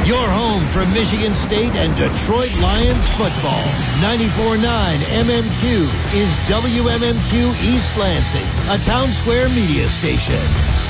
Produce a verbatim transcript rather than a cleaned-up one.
Your home for Michigan State and Detroit Lions football. ninety-four point nine M M Q is W M M Q East Lansing, a Town Square media station.